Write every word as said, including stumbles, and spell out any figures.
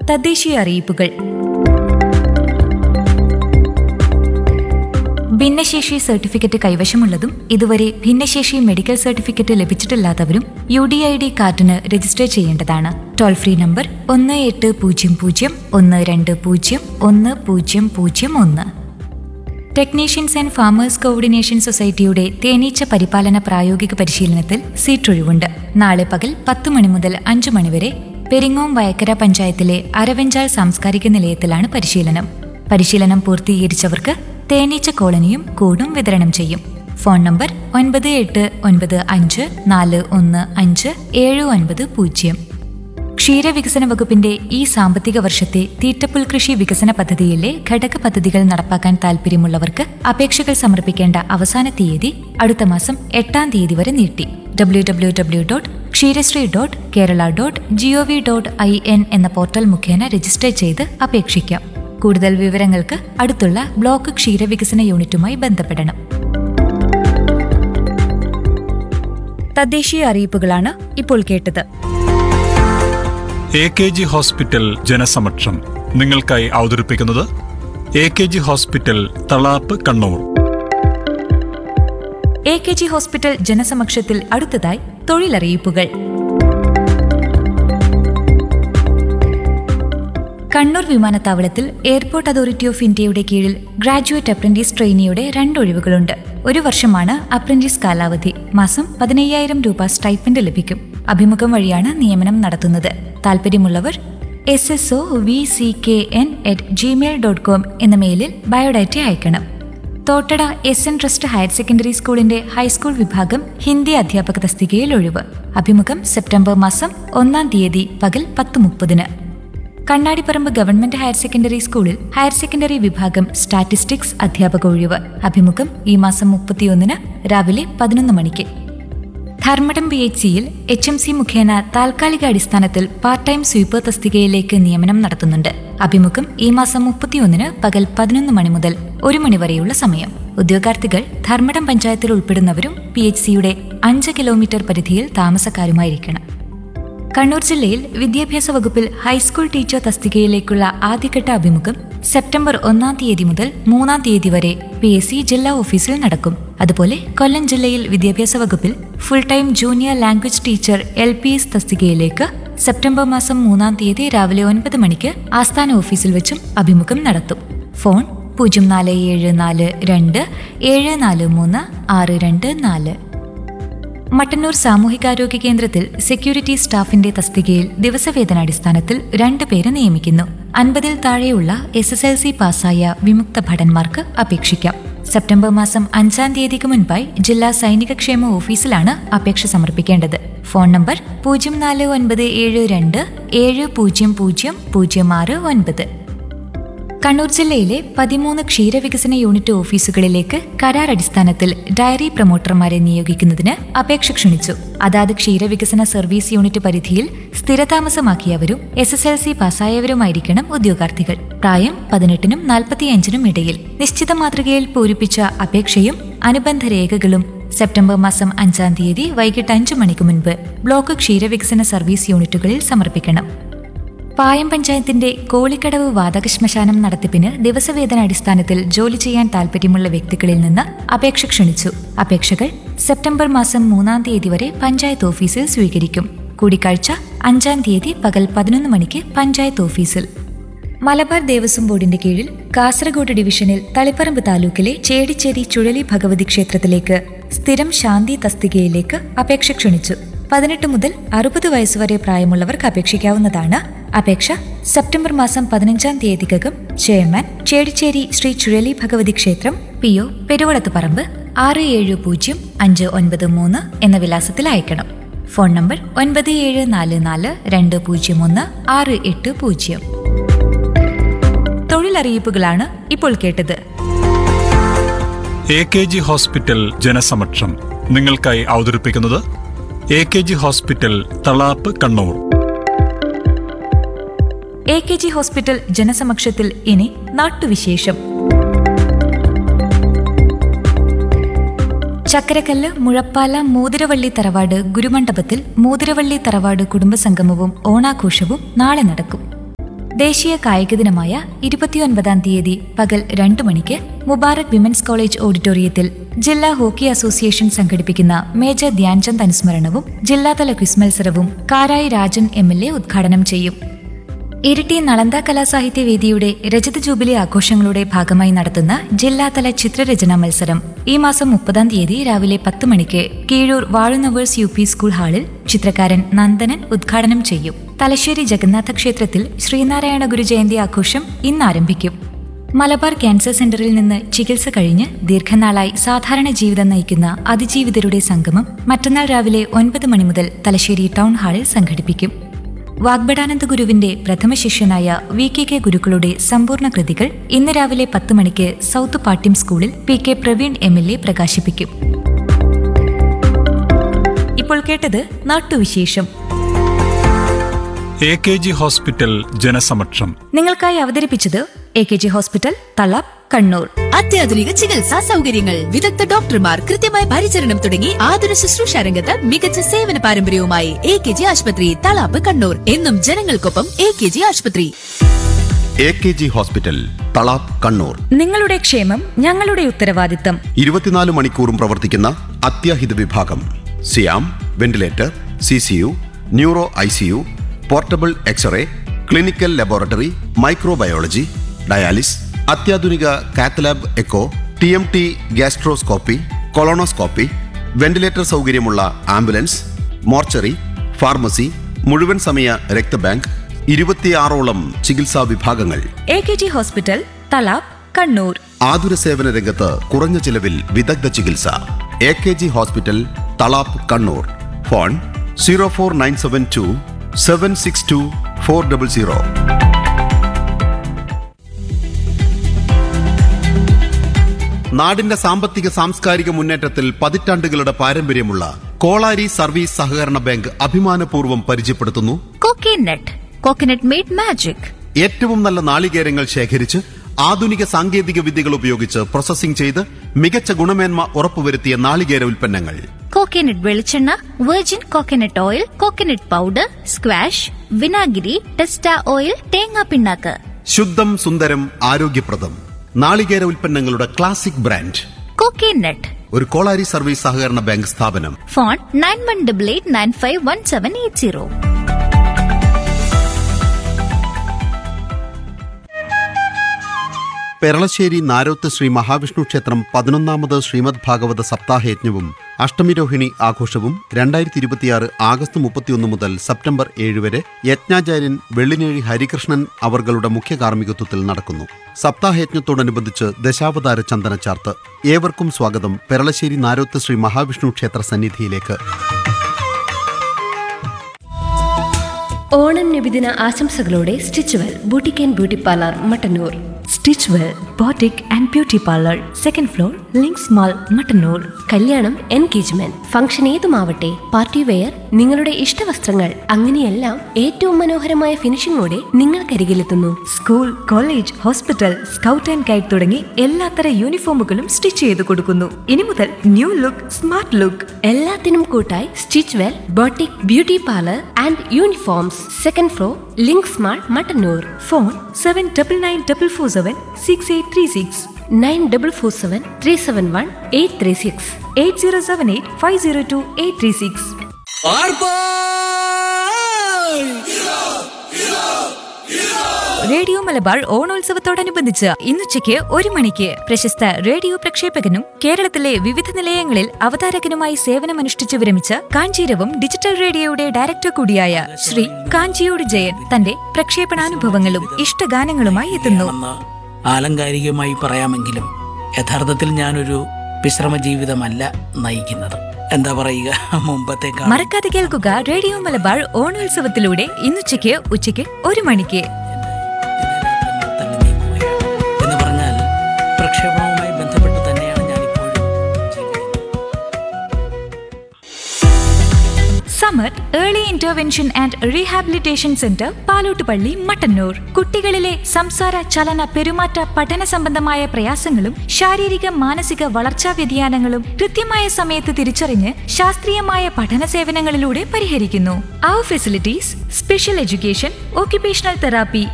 തദ്ദേശീയ അറിയിപ്പുകൾ. ഭിന്നശേഷി സർട്ടിഫിക്കറ്റ് കൈവശമുള്ളതും ഇതുവരെ ഭിന്നശേഷി medical certificate ലഭിച്ചിട്ടില്ലാത്തവരും U D I D കാർഡിന് രജിസ്റ്റർ ചെയ്യേണ്ടതാണ്. ടോൾ ഫ്രീ നമ്പർ ഒന്ന് എട്ട് പൂജ്യം പൂജ്യം ഒന്ന് രണ്ട് പൂജ്യം ഒന്ന് പൂജ്യം പൂജ്യം ഒന്ന്. ടെക്നീഷ്യൻസ് ആൻഡ് ഫാമേഴ്സ് കോർഡിനേഷൻ സൊസൈറ്റിയുടെ തേനീച്ച പരിപാലന പ്രായോഗിക പരിശീലനത്തിൽ സീറ്റൊഴിവുണ്ട്. നാളെ പകൽ പത്ത് മണി മുതൽ അഞ്ചു മണിവരെ പെരിങ്ങോം വയക്കര പഞ്ചായത്തിലെ അരവഞ്ചാൽ സാംസ്കാരിക നിലയത്തിലാണ് പരിശീലനം. പരിശീലനം പൂർത്തീകരിച്ചവർക്ക് തേനീച്ച കോളനിയും കൂടും വിതരണം ചെയ്യും. ഫോൺ നമ്പർ ഒൻപത് എട്ട് ഒൻപത് അഞ്ച് നാല് ഒന്ന് അഞ്ച് ഏഴ് ഒൻപത് പൂജ്യം. ക്ഷീരവികസന വകുപ്പിന്റെ ഈ സാമ്പത്തിക വർഷത്തെ തീറ്റപ്പുൽ കൃഷി വികസന പദ്ധതിയിലെ ഘടക പദ്ധതികൾ നടപ്പാക്കാൻ താൽപര്യമുള്ളവർക്ക് അപേക്ഷകൾ സമർപ്പിക്കേണ്ട അവസാന തീയതി അടുത്ത മാസം എട്ടാം തീയതി വരെ നീട്ടി. W W W dot Ksheerasree dot Kerala dot G O V dot I N എന്ന പോർട്ടൽ മുഖേന രജിസ്റ്റർ ചെയ്ത് അപേക്ഷിക്കാം. കൂടുതൽ വിവരങ്ങൾക്ക് അടുത്തുള്ള ബ്ലോക്ക് ക്ഷീരവികസന യൂണിറ്റുമായി ബന്ധപ്പെടണം. തദ്ദേശീയ അറിയിപ്പുകളാണ് ഇപ്പോൾ കേട്ടത്. എ കെ ജി ഹോസ്പിറ്റൽ ജനസമക്ഷം നിങ്ങൾക്കായി അവതരിപ്പിക്കുന്നത് A K G hospital Thalap Kannur. A K G hospital ജനസമക്ഷത്തിൽ അടുത്തതായി തൊഴിലറിയിപ്പുകൾ. കണ്ണൂർ വിമാനത്താവളത്തിൽ എയർപോർട്ട് അതോറിറ്റി ഓഫ് ഇന്ത്യയുടെ കീഴിൽ ഗ്രാജുവേറ്റ് അപ്രന്റീസ് ട്രെയിനിയുടെ രണ്ടൊഴിവുകളുണ്ട്. ഒരു വർഷമാണ് അപ്രന്റീസ് കാലാവധി. മാസം പതിനയ്യായിരം രൂപ സ്റ്റൈപ്പൻഡ് ലഭിക്കും. അഭിമുഖം വഴിയാണ് നിയമനം നടത്തുന്നത്. താൽപര്യമുള്ളവർ S S O V C K N at Gmail dot com എന്ന മെയിലിൽ ബയോഡാറ്റ അയക്കണം. Thottada S N trust higher secondary സ്കൂളിന്റെ ഹൈസ്കൂൾ വിഭാഗം ഹിന്ദി അധ്യാപക തസ്തികയിൽ ഒഴിവ്. അഭിമുഖം സെപ്റ്റംബർ മാസം ഒന്നാം തീയതി പകൽ പത്ത് മുപ്പതിന്. കണ്ണാടിപ്പറമ്പ് ഗവൺമെന്റ് ഹയർ സെക്കൻഡറി സ്കൂളിൽ ഹയർ സെക്കൻഡറി വിഭാഗം സ്റ്റാറ്റിസ്റ്റിക്സ് അധ്യാപക ഒഴിവ്. അഭിമുഖം ഈ മാസം മുപ്പത്തിയൊന്നിന് രാവിലെ പതിനൊന്ന് മണിക്ക്. ധർമ്മടം പി എച്ച് സിയിൽ എച്ച് എം സി മുഖേന താൽക്കാലിക അടിസ്ഥാനത്തിൽ പാർട്ട് ടൈം സ്വീപ്പർ തസ്തികയിലേക്ക് നിയമനം നടത്തുന്നുണ്ട്. അഭിമുഖം ഈ മാസം മുപ്പത്തിയൊന്നിന് പകൽ പതിനൊന്ന് മണി മുതൽ ഒരു മണി വരെയുള്ള സമയം. ഉദ്യോഗാർത്ഥികൾ ധർമ്മടം പഞ്ചായത്തിൽ ഉൾപ്പെടുന്നവരും പി എച്ച് സിയുടെ അഞ്ച് കിലോമീറ്റർ പരിധിയിൽ താമസക്കാരുമായിരിക്കണം. കണ്ണൂർ ജില്ലയിൽ വിദ്യാഭ്യാസ വകുപ്പിൽ ഹൈസ്കൂൾ ടീച്ചർ തസ്തികയിലേക്കുള്ള ആദ്യഘട്ട അഭിമുഖം സെപ്റ്റംബർ ഒന്നാം തീയതി മുതൽ മൂന്നാം തീയതി വരെ പി എസ് സി ജില്ലാ ഓഫീസിൽ നടക്കും. അതുപോലെ കൊല്ലം ജില്ലയിൽ വിദ്യാഭ്യാസ വകുപ്പിൽ full time junior language teacher L P S തസ്തികയിലേക്ക് സെപ്റ്റംബർ മാസം മൂന്നാം തീയതി രാവിലെ ഒൻപത് മണിക്ക് ആസ്ഥാന ഓഫീസിൽ വെച്ചും അഭിമുഖം നടത്തും. ഫോൺ പൂജ്യം നാല് ഏഴ് നാല് രണ്ട് ഏഴ് നാല് മൂന്ന് ആറ് രണ്ട് നാല്. മട്ടന്നൂർ സാമൂഹികാരോഗ്യ കേന്ദ്രത്തിൽ സെക്യൂരിറ്റി സ്റ്റാഫിന്റെ തസ്തികയിൽ ദിവസവേതനാടിസ്ഥാനത്തിൽ രണ്ട് പേരെ നിയമിക്കുന്നു. അൻപതിൽ താഴെയുള്ള എസ് എസ് എൽ സി പാസ്സായ വിമുക്ത ഭടന്മാർക്ക് അപേക്ഷിക്കാം. സെപ്റ്റംബർ മാസം അഞ്ചാം തീയതിക്ക് മുൻപായി ജില്ലാ സൈനിക ക്ഷേമ ഓഫീസിലാണ് അപേക്ഷ സമർപ്പിക്കേണ്ടത്. ഫോൺ നമ്പർ പൂജ്യം നാല് ഒൻപത് ഏഴ് രണ്ട് ഏഴ് പൂജ്യം പൂജ്യം പൂജ്യം ആറ് ഒൻപത്. കണ്ണൂർ ജില്ലയിലെ പതിമൂന്ന് ക്ഷീരവികസന യൂണിറ്റ് ഓഫീസുകളിലേക്ക് കരാർ അടിസ്ഥാനത്തിൽ ഡയറി പ്രൊമോട്ടർമാരെ നിയോഗിക്കുന്നതിന് അപേക്ഷ ക്ഷണിച്ചു. അതാത് ക്ഷീരവികസന സർവീസ് യൂണിറ്റ് പരിധിയിൽ സ്ഥിരതാമസമാക്കിയവരും എസ് എസ് എൽ സി പാസ്സായവരുമായിരിക്കണം ഉദ്യോഗാർത്ഥികൾ. പ്രായം പതിനെട്ടിനും നാൽപ്പത്തിയഞ്ചിനും ഇടയിൽ. നിശ്ചിത മാതൃകയിൽ പൂരിപ്പിച്ച അപേക്ഷയും അനുബന്ധ രേഖകളും സെപ്റ്റംബർ മാസം അഞ്ചാം തീയതി വൈകിട്ട് അഞ്ചു മണിക്ക് മുൻപ് ബ്ലോക്ക് ക്ഷീരവികസന സർവീസ് യൂണിറ്റുകളിൽ സമർപ്പിക്കണം. പായം പഞ്ചായത്തിന്റെ കോളിക്കടവ് വാതക ശ്മശാനം നടത്തിപ്പിന് ദിവസവേതനാടിസ്ഥാനത്തിൽ ജോലി ചെയ്യാൻ താൽപര്യമുള്ള വ്യക്തികളിൽ നിന്ന് അപേക്ഷ ക്ഷണിച്ചു. അപേക്ഷകൾ സെപ്റ്റംബർ മാസം മൂന്നാം തീയതി വരെ പഞ്ചായത്ത് ഓഫീസിൽ സ്വീകരിക്കും. കൂടിക്കാഴ്ച അഞ്ചാം തീയതി പകൽ പതിനൊന്ന് മണിക്ക് പഞ്ചായത്ത് ഓഫീസിൽ. മലബാർ ദേവസ്വം ബോർഡിന്റെ കീഴിൽ കാസർഗോഡ് ഡിവിഷനിൽ തളിപ്പറമ്പ് താലൂക്കിലെ ചേടിച്ചേരി ചുഴലി ഭഗവതി ക്ഷേത്രത്തിലേക്ക് സ്ഥിരം ശാന്തി തസ്തികയിലേക്ക് അപേക്ഷ ക്ഷണിച്ചു. പതിനെട്ട് മുതൽ അറുപത് വയസ്സുവരെ പ്രായമുള്ളവർക്ക് അപേക്ഷിക്കാവുന്നതാണ്. അപേക്ഷ സെപ്റ്റംബർ മാസം പതിനഞ്ചാം തീയതിക്കകം ചെയർമാൻ ചേടിച്ചേരി ശ്രീ ചുഴലി ഭഗവതി ക്ഷേത്രം, പി ഒ പെരുവളത്ത് പറമ്പ്, ആറ് ഏഴ് പൂജ്യം അഞ്ച് ഒൻപത് മൂന്ന് എന്ന വിലാസത്തിൽ അയക്കണം. ഫോൺ നമ്പർ ഒൻപത് ഏഴ് നാല് നാല് രണ്ട് പൂജ്യം ഒന്ന് ആറ് എട്ട് പൂജ്യം. തൊഴിലറിയിപ്പുകളാണ് ഇപ്പോൾ കേട്ടത്. എ കെ ജി ഹോസ്പിറ്റൽ ജനസമക്ഷം നിങ്ങൾക്കായി അവതരിപ്പിക്കുന്നത് A K G hospital Thalap Kannur. A K G hospital ജനസമക്ഷത്തിൽ ഇനി നാട്ടുവിശേഷം. ചക്കരക്കല്ല് മുഴപ്പാല മൂതിരവള്ളി തറവാട് ഗുരുമണ്ഡപത്തിൽ മൂതിരവള്ളി തറവാട് കുടുംബസംഗമവും ഓണാഘോഷവും നാളെ നടക്കും. ദേശീയ കായിക ദിനമായ ഇരുപത്തിയൊൻപതാം തീയതി പകൽ രണ്ടു മണിക്ക് മുബാറക് വിമൻസ് കോളേജ് ഓഡിറ്റോറിയത്തിൽ ജില്ലാ ഹോക്കി അസോസിയേഷൻ സംഘടിപ്പിക്കുന്ന മേജർ ധ്യാൻചന്ദ് അനുസ്മരണവും ജില്ലാതല ക്വിസ് മത്സരവും Karayi Rajan M L A ഉദ്ഘാടനം ചെയ്യും. ഇരിട്ടി നളന്ദ കലാസാഹിത്യ വേദിയുടെ രജത ജൂബിലി ആഘോഷങ്ങളുടെ ഭാഗമായി നടത്തുന്ന ജില്ലാതല ചിത്രരചനാ മത്സരം ഈ മാസം മുപ്പതാം തീയതി രാവിലെ പത്ത് മണിക്ക് കീഴൂർ വാഴുനവേഴ്സ് യു പി സ്കൂൾ ഹാളിൽ ചിത്രകാരൻ നന്ദനൻ ഉദ്ഘാടനം ചെയ്യും. തലശ്ശേരി ജഗന്നാഥ ക്ഷേത്രത്തിൽ ശ്രീനാരായണ ഗുരു ജയന്തി ആഘോഷം ഇന്ന് ആരംഭിക്കും. മലബാർ ക്യാൻസർ സെന്ററിൽ നിന്ന് ചികിത്സ കഴിഞ്ഞ് ദീർഘനാളായി സാധാരണ ജീവിതം നയിക്കുന്ന അതിജീവിതരുടെ സംഗമം മറ്റന്നാൾ രാവിലെ ഒൻപത് മണി മുതൽ തലശ്ശേരി ടൗൺ ഹാളിൽ സംഘടിപ്പിക്കും. വാഗ്ബടാനന്ദ ഗുരുവിന്റെ പ്രഥമ ശിഷ്യനായ വി കെ കെ ഗുരുക്കളുടെ സമ്പൂർണ്ണ കൃതികൾ ഇന്ന് രാവിലെ പത്ത് മണിക്ക് സൗത്ത് പാട്യം സ്കൂളിൽ P K Praveen M L A പ്രകാശിപ്പിക്കും. ഇപ്പോൾ കേട്ടത് നാട്ടുവിശേഷം. എ കെ ജി ഹോസ്പിറ്റൽ ജനസമക്ഷം നിങ്ങൾക്കായി അവതരിപ്പിച്ചത് A K G hospital Thalap, Kannur. അത്യാധുനിക ചികിത്സാ സൗകര്യങ്ങൾ, വിദഗ്ധ ഡോക്ടർമാർ, കൃത്യമായ പരിചരണം തുടങ്ങി ആതുര ശുശ്രൂഷ രംഗത്ത് മികച്ച സേവന പാരമ്പര്യവുമായി എ കെ ജി ആശുപത്രി, തളാപ്പ്, കണ്ണൂർ. എന്നും ജനങ്ങൾക്കൊപ്പം എ കെ ജി ആശുപത്രി. A K G hospital, Thalap, Kannur. നിങ്ങളുടെ ക്ഷേമം ഞങ്ങളുടെ ഉത്തരവാദിത്തം. ഇരുപത്തിനാല് മണിക്കൂറും പ്രവർത്തിക്കുന്ന അത്യാഹിത വിഭാഗം, സിയാം ventilator, C C U, neuro I C U, portable x-ray, clinical laboratory, microbiology, dialysis, അത്യാധുനിക cath lab echo, T M T gastroscopy, colonoscopy, ventilator സൗകര്യമുള്ള ആംബുലൻസ്, മോർച്ചറി, ഫാർമസി, മുഴുവൻ സമയ രക്തബാങ്ക്, ഇരുപത്തിയാറോളം ചികിത്സാ വിഭാഗങ്ങൾ. A K G hospital, Thalap, Kannur. ആതുര സേവന രംഗത്ത് കുറഞ്ഞ ചിലവിൽ വിദഗ്ധ ചികിത്സ. A K G hospital, Thalap, Kannur. Phone zero four nine seven to seven six to four double zero. നാടിന്റെ സാമ്പത്തിക സാംസ്കാരിക മുന്നേറ്റത്തിൽ പതിറ്റാണ്ടുകളുടെ പാരമ്പര്യമുള്ള കോളാരി സർവീസ് സഹകരണ ബാങ്ക് അഭിമാനപൂർവ്വം പരിചയപ്പെടുത്തുന്നു കോക്കനട്ട് കോക്കനട്ട് മെയ്ഡ് മാജിക്. ഏറ്റവും നല്ല നാളികേരങ്ങൾ ശേഖരിച്ച് ആധുനിക സാങ്കേതിക വിദ്യകൾ ഉപയോഗിച്ച് പ്രോസസ്സിംഗ് ചെയ്ത് മികച്ച ഗുണമേന്മ ഉറപ്പുവരുത്തിയ നാളികേര ഉൽപ്പന്നങ്ങൾ. കോക്കനട്ട് വെളിച്ചെണ്ണ, virgin coconut oil, coconut powder, squash, വിനാഗിരി, ടെസ്റ്റ ഓയിൽ, തേങ്ങാ പിണ്ണാക്ക്. ശുദ്ധം, സുന്ദരം, ആരോഗ്യപ്രദം നാളികേര ഉൽപ്പന്നങ്ങളുടെ ക്ലാസിക് ബ്രാൻഡ് കോക്കനട്ട്. ഒരു കോളാരി സർവീസ് സഹകരണ ബാങ്ക് സ്ഥാപനം. Phone nine one double eight nine five one seven eight zero. Peralassery Naroth Shri Mahavishnu ക്ഷേത്രം പതിനൊന്നാമത് ശ്രീമദ് ഭാഗവത സപ്താഹയജ്ഞവും അഷ്ടമിരോഹിണി ആഘോഷവും രണ്ടായിരത്തി ഇരുപത്തിയാറ് ആഗസ്റ്റ് മുപ്പത്തിയൊന്ന് മുതൽ സെപ്റ്റംബർ ഏഴ് വരെ യജ്ഞാചാര്യൻ വെള്ളിനേഴി ഹരികൃഷ്ണൻ അവർകളുടെ മുഖ്യ കാർമ്മികത്വത്തിൽ നടക്കുന്നു. സപ്താഹയജ്ഞത്തോടനുബന്ധിച്ച് ദശാവതാര ചന്ദനച്ചാർത്ത്. ഏവർക്കും സ്വാഗതം പെരളശ്ശേരി നാരോത്ത് ശ്രീ മഹാവിഷ്ണു ക്ഷേത്ര സന്നിധിയിലേക്ക്. Onam നബിദിന ആശംസകളോടെ Stitchwell boutique and beauty parlour, Mattannur. Stitchwell boutique and beauty parlour, second floor, links mall, Mattannur. കല്യാണം, എൻഗേജ്മെന്റ്, ഫംഗ്ഷൻ ഏതുമാവട്ടെ, പാർട്ടി വെയർ, നിങ്ങളുടെ ഇഷ്ടവസ്ത്രങ്ങൾ, അങ്ങനെയെല്ലാം ഏറ്റവും മനോഹരമായ ഫിനിഷിംഗോടെ നിങ്ങൾക്കരികിലെത്തുന്നു. School, college, hospital, scout and guide തുടങ്ങി എല്ലാത്തര യൂണിഫോമുകളും സ്റ്റിച്ച് ചെയ്ത് കൊടുക്കുന്നു. ഇനി മുതൽ ന്യൂ ലുക്ക്, സ്മാർട്ട് ലുക്ക്. എല്ലാത്തിനും കൂട്ടായി Stitchwell boutique beauty parlour and uniforms, second floor, links mall, Mattannur. Phone seven double nine double four seven six eight three six, nine double four seven three seven one eight three six, eight zero seven eight five zero to eight three six. Radio Malabar ഓണോത്സവത്തോടനുബന്ധിച്ച് ഇന്നുച്ചയ്ക്ക് ഒരു മണിക്ക് പ്രശസ്ത radio പ്രക്ഷേപകനും കേരളത്തിലെ വിവിധ നിലയങ്ങളിൽ അവതാരകനുമായി സേവനമനുഷ്ഠിച്ചു വിരമിച്ച Kancheeravam digital റേഡിയോയുടെ director കൂടിയായ ശ്രീ കാഞ്ചിയോട് ജയൻ തന്റെ പ്രക്ഷേപണാനുഭവങ്ങളും ഇഷ്ടഗാനങ്ങളുമായി എത്തുന്നു. ആലങ്കാരികമായി പറയാമെങ്കിലും യഥാർത്ഥത്തിൽ ഞാനൊരു വിശ്രമ ജീവിതമല്ല നയിക്കുന്നത്. എന്താ പറയുക, മുമ്പത്തെ മറക്കാതെ കേൾക്കുക റേഡിയോ മലബാർ ഓണോത്സവത്തിലൂടെ ഇന്നുച്ചയ്ക്ക് ഉച്ചയ്ക്ക് ഒരു മണിക്ക്. എന്ന് പറഞ്ഞാൽ പ്രക്ഷേപണവുമായി ബന്ധപ്പെട്ട് തന്നെയാണ് ഞാനിപ്പോഴും. Samar early intervention and rehabilitation centre, Palottupalli, Mattannur. കുട്ടികളിലെ സംസാര, ചലന, പെരുമാറ്റ, പഠന സംബന്ധമായ പ്രയാസങ്ങളും ശാരീരിക മാനസിക വളർച്ചാ വ്യതിയാനങ്ങളും കൃത്യമായ സമയത്ത് തിരിച്ചറിഞ്ഞ് ശാസ്ത്രീയമായ പഠന സേവനങ്ങളിലൂടെ പരിഹരിക്കുന്നു. അവർ facilities: special education, occupational therapy,